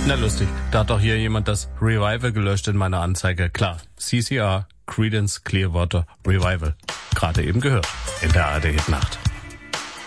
Na lustig, da hat doch hier jemand das Revival gelöscht in meiner Anzeige. Klar, CCR, Creedence Clearwater Revival. Gerade eben gehört in der ARD Hitnacht.